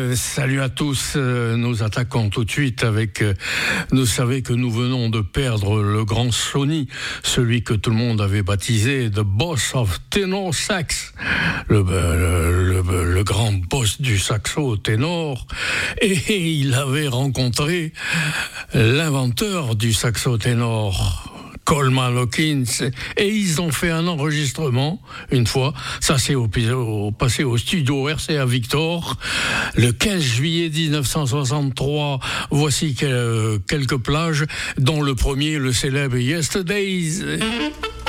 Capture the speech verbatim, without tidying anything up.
Euh, salut à tous, euh, nous attaquons tout de suite avec, euh, vous savez que nous venons de perdre le grand Sonny, celui que tout le monde avait baptisé The Boss of Tenor Sax, le, le, le, le grand boss du saxo ténor, et il avait rencontré l'inventeur du saxo ténor, Coleman Hawkins, et ils ont fait un enregistrement une fois, ça s'est au, au, passé au studio R C A Victor le quinze juillet dix-neuf cent soixante-trois. Voici quelques plages, dont le premier, le célèbre Yesterdays.